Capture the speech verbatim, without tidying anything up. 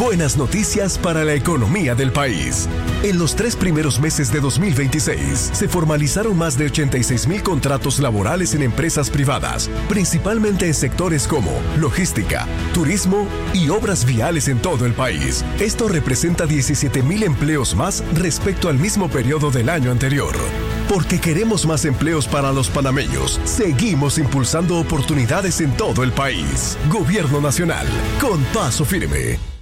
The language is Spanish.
Buenas noticias para la economía del país. En los tres primeros meses de dos mil veintiséis, se formalizaron más de ochenta y seis mil contratos laborales en empresas privadas, principalmente en sectores como logística, turismo y obras viales en todo el país. Esto representa diecisiete mil empleos más respecto al mismo periodo del año anterior. Porque queremos más empleos para los panameños, seguimos impulsando oportunidades en todo el país. Gobierno Nacional, con paso firme.